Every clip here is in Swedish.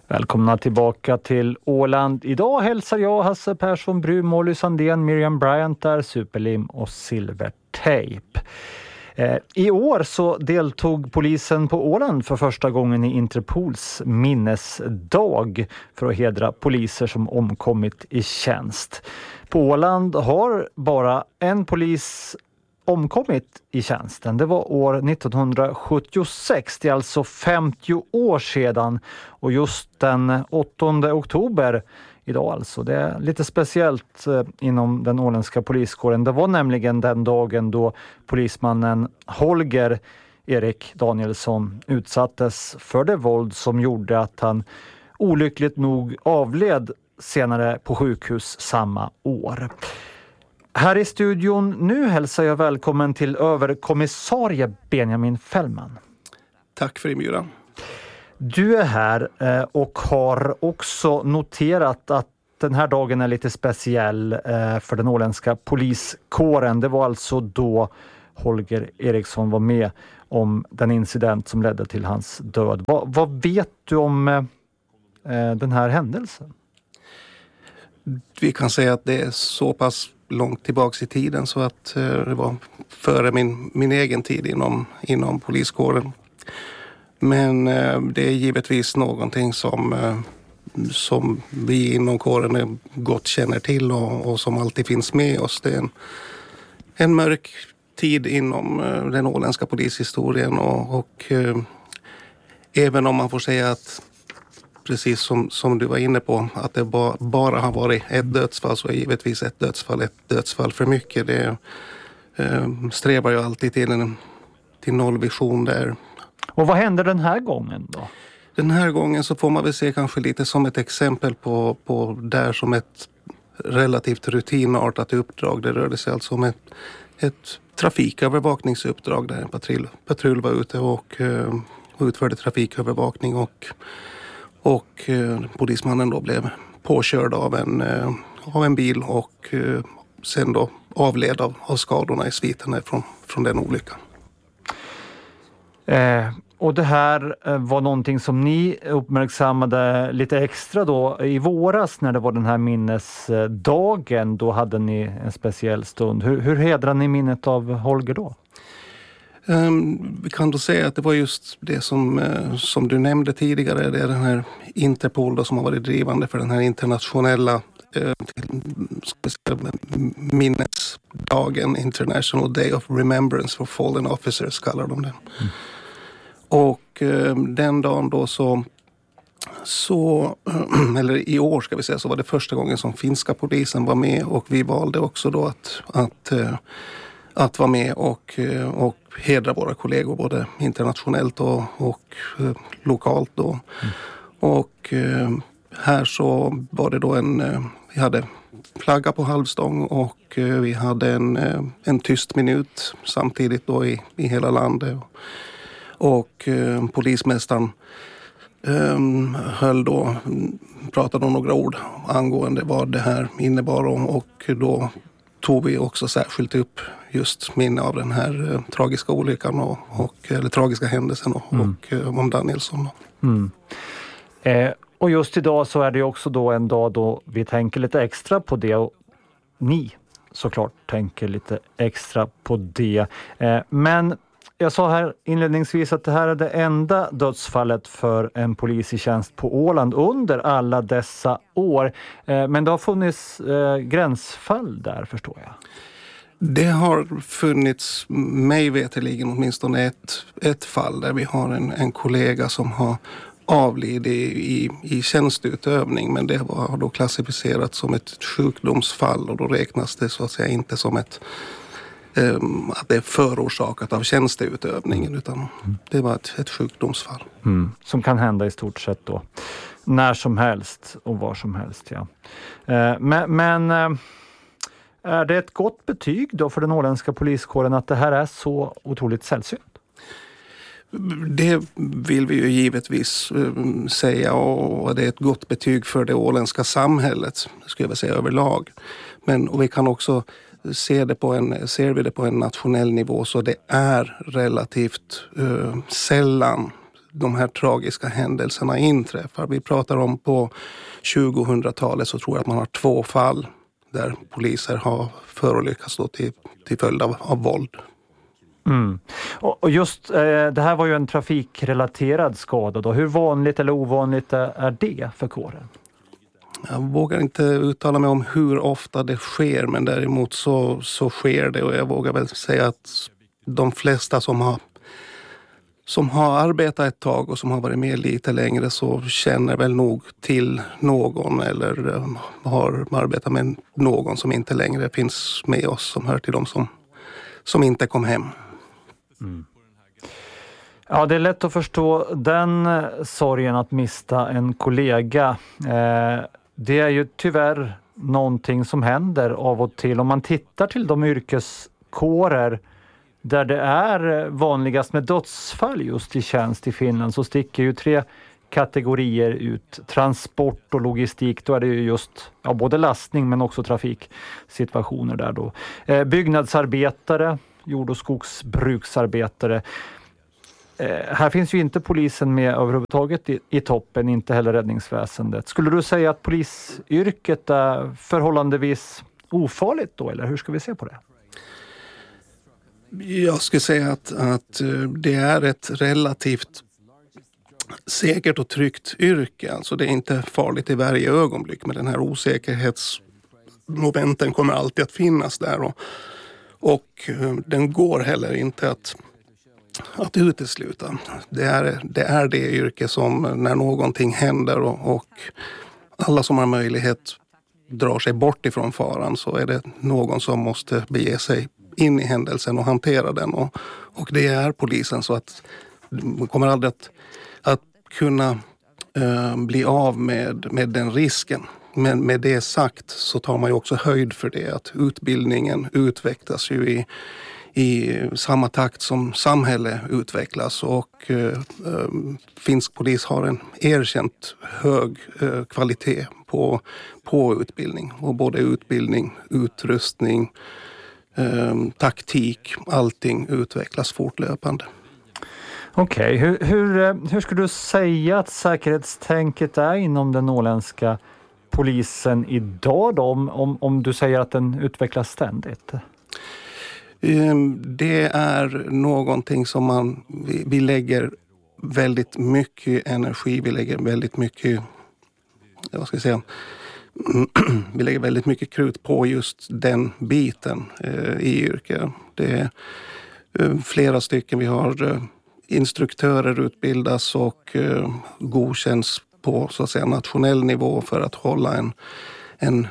Välkomna tillbaka till Åland. Idag hälsar jag Hasse Persson Bru, Molly Sandén, Miriam Bryant där, Superlim och Silvertejp. I år så deltog polisen på Åland för första gången i Interpols minnesdag för att hedra poliser som omkommit i tjänst. På Åland har bara en polis omkommit i tjänsten. Det var år 1976, det är alltså 50 år sedan, och just den 8 oktober idag alltså. Det är lite speciellt inom den åländska poliskåren. Det var nämligen den dagen då polismannen Holger Erik Danielsson utsattes för det våld som gjorde att han olyckligt nog avled senare på sjukhus samma år. Här i studion nu hälsar jag välkommen till överkommissarie Benjamin Fällman. Tack för inbjudan. Du är här och har också noterat att den här dagen är lite speciell för den åländska poliskåren. Det var alltså då Holger Eriksson var med om den incident som ledde till hans död. Vad vet du om den här händelsen? Vi kan säga att det är så pass långt tillbaka i tiden så att det var före min egen tid inom poliskåren. Men det är givetvis någonting som vi inom kåren gott känner till och som alltid finns med oss. Det är en mörk tid inom den åländska polishistorien och även om man får säga att precis som du var inne på, att det bara har varit ett dödsfall, så är givetvis ett dödsfall för mycket. Det strävar ju alltid till nollvision där. Och vad hände den här gången då? Den här gången så får man väl se kanske lite som ett exempel på där som ett relativt rutinartat uppdrag. Det rörde sig alltså om ett trafikövervakningsuppdrag där en patrull var ute och utförde trafikövervakning och polismannen då blev påkörd av en bil och sen då avled av skadorna i sviterna från den olyckan. Och det här var någonting som ni uppmärksammade lite extra då i våras när det var den här minnesdagen. Då hade ni en speciell stund. Hur hedrar ni minnet av Holger då? Vi kan då säga att det var just det som du nämnde tidigare. Det är den här Interpol då, som har varit drivande för den här internationella minnesdagen, International Day of Remembrance for Fallen Officers kallar de det. Mm. Och den dagen då så eller i år ska vi säga, så var det första gången som finska polisen var med, och vi valde också då att vara med och hedra våra kollegor både internationellt och lokalt då. Mm. Och här så var det då vi hade flagga på halvstång och vi hade en tyst minut samtidigt då i hela landet. Och polismästaren pratade om några ord angående vad det här innebar, och då tog vi också särskilt upp just minne av den här tragiska olyckan eller tragiska händelsen och om Danielsson. Mm. Och just idag så är det också då en dag då vi tänker lite extra på det, och ni såklart tänker lite extra på det. Men jag sa här inledningsvis att det här är det enda dödsfallet för en polis i tjänst på Åland under alla dessa år. Men det har funnits gränsfall där, förstår jag. Det har funnits, mig veterligen åtminstone ett fall där vi har en kollega som har avlidit i tjänstutövning, men det har då klassificerats som ett sjukdomsfall, och då räknas det så att säga inte som att det är förorsakat av tjänsteutövningen, utan det var ett sjukdomsfall. Mm. Som kan hända i stort sett då när som helst och var som helst. Ja. Men är det ett gott betyg då för den åländska poliskåren att det här är så otroligt sällsynt? Det vill vi ju givetvis säga, och det är ett gott betyg för det åländska samhället, skulle jag säga, överlag. Och vi kan också ser vi det på en nationell nivå, så det är relativt sällan de här tragiska händelserna inträffar. Vi pratar om på 2000-talet så tror jag att man har 2 fall där poliser har förolyckats då till följd av våld. Mm. Och just det här var ju en trafikrelaterad skada då. Hur vanligt eller ovanligt är det för kåren? Jag vågar inte uttala mig om hur ofta det sker, men däremot så sker det, och jag vågar väl säga att de flesta som har arbetat ett tag och som har varit med lite längre så känner väl nog till någon eller har arbetat med någon som inte längre finns med oss, som hör till dem som inte kom hem. Mm. Ja, det är lätt att förstå den sorgen att mista en kollega. Det är ju tyvärr någonting som händer av och till. Om man tittar till de yrkeskårer där det är vanligast med dödsfall just i tjänst i Finland, så sticker ju 3 kategorier ut. Transport och logistik, då är det ju just både lastning men också trafiksituationer där då. Byggnadsarbetare, jord- och skogsbruksarbetare. Här finns ju inte polisen med överhuvudtaget i toppen, inte heller räddningsväsendet. Skulle du säga att polisyrket är förhållandevis ofarligt då, eller hur ska vi se på det? Jag skulle säga att det är ett relativt säkert och tryggt yrke. Alltså det är inte farligt i varje ögonblick, men den här osäkerhetsmomenten kommer alltid att finnas där. Och den går heller inte att utesluta. Det är det yrke som när någonting händer och alla som har möjlighet drar sig bort ifrån faran, så är det någon som måste bege sig in i händelsen och hantera den. Och det är polisen, så att man kommer aldrig att kunna bli av med den risken. Men med det sagt så tar man ju också höjd för det, att utbildningen utvecklas ju i samma takt som samhälle utvecklas, och finsk polis har en erkänt hög kvalitet på utbildning, och både utbildning, utrustning, taktik, allting utvecklas fortlöpande. Okej, hur skulle du säga att säkerhetstänket är inom den åländska polisen idag då, om du säger att den utvecklas ständigt? Det är någonting som vi lägger väldigt mycket energi, vi lägger väldigt mycket, vi lägger väldigt mycket krut på just den biten i yrket. Det är flera stycken, vi har instruktörer utbildas och godkänns på så att säga nationell nivå för att hålla en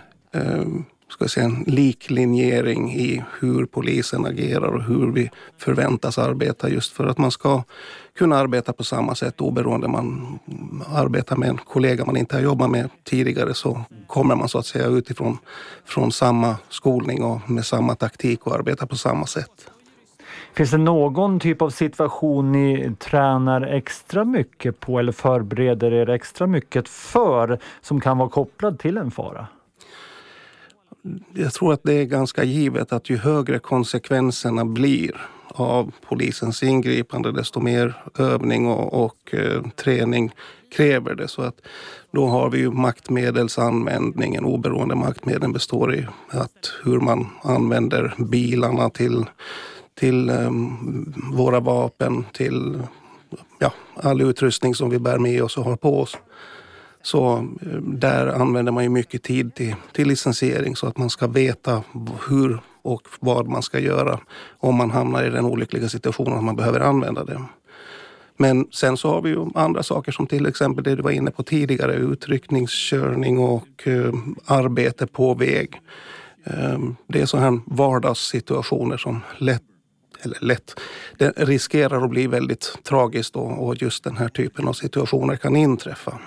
liklinjering i hur polisen agerar och hur vi förväntas arbeta, just för att man ska kunna arbeta på samma sätt oberoende man arbetar med en kollega man inte har jobbat med tidigare, så kommer man så att säga utifrån samma skolning och med samma taktik och arbeta på samma sätt. Finns det någon typ av situation ni tränar extra mycket på eller förbereder er extra mycket för som kan vara kopplad till en fara? Jag tror att det är ganska givet att ju högre konsekvenserna blir av polisens ingripande, desto mer övning och träning kräver det. Så att då har vi ju maktmedelsanvändningen. Oberoende maktmedel består i att hur man använder bilarna till våra vapen, till all utrustning som vi bär med oss och har på oss. Så där använder man ju mycket tid till licensiering, så att man ska veta hur och vad man ska göra om man hamnar i den olyckliga situationen att man behöver använda det. Men sen så har vi ju andra saker som till exempel det du var inne på tidigare, utryckningskörning och arbete på väg. Det är sådana här vardagssituationer som det riskerar att bli väldigt tragiskt och just den här typen av situationer kan inträffa.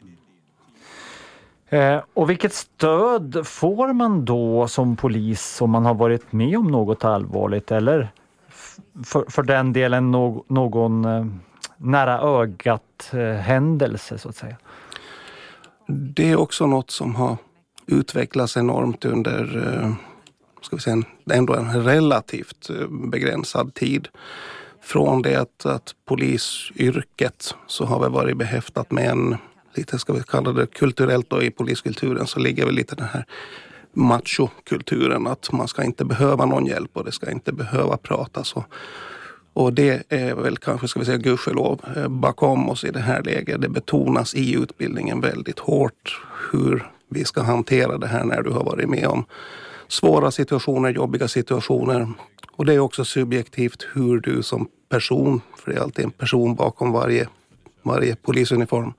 Och vilket stöd får man då som polis om man har varit med om något allvarligt eller för den delen någon nära ögat händelse så att säga? Det är också något som har utvecklats enormt under ändå en relativt begränsad tid. från det att polisyrket så har vi varit behäftat med en, lite ska vi kalla det kulturellt då, i poliskulturen så ligger väl lite den här machokulturen att man ska inte behöva någon hjälp och det ska inte behöva pratas. Och det är väl kanske, ska vi säga, gudskelov bakom oss i det här läget. Det betonas i utbildningen väldigt hårt hur vi ska hantera det här när du har varit med om svåra situationer, jobbiga situationer. Och det är också subjektivt hur du som person, för det är alltid en person bakom varje polisuniform,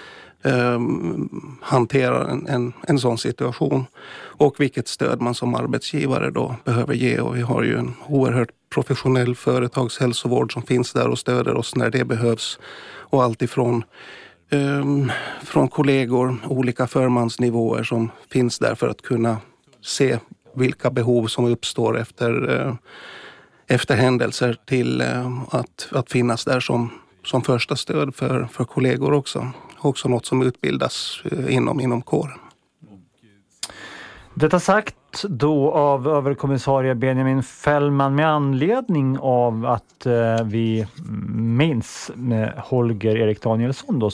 hanterar en sån situation. Och vilket stöd man som arbetsgivare då behöver ge. Och vi har ju en oerhört professionell företagshälsovård som finns där och stöder oss när det behövs. Och allt ifrån från kollegor, olika förmansnivåer som finns där för att kunna se vilka behov som uppstår efter händelser till att finnas där som första stöd för kollegor också. Också något som utbildas inom kåren. Detta sagt då av överkommissarie Benjamin Fällman med anledning av att vi minns Holger Erik Danielsson då,